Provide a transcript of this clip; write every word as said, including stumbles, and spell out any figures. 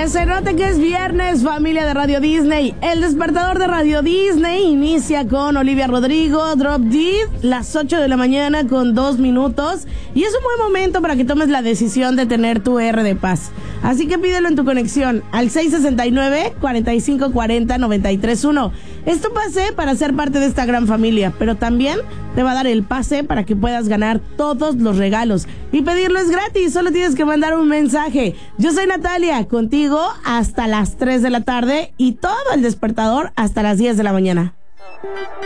Que se note que es viernes, familia de Radio Disney. El despertador de Radio Disney inicia con Olivia Rodrigo, Drop Dead, las ocho de la mañana con dos minutos. Y es un buen momento para que tomes la decisión de tener tu R de paz. Así que pídelo en tu conexión al seis sesenta y nueve, cuarenta y cinco cuarenta, noventa y tres uno. Es tu pase para ser parte de esta gran familia, pero también te va a dar el pase para que puedas ganar todos los regalos. Y pedirlo es gratis, solo tienes que mandar un mensaje. Yo soy Natalia, contigo hasta las tres de la tarde y todo el despertador hasta las diez de la mañana.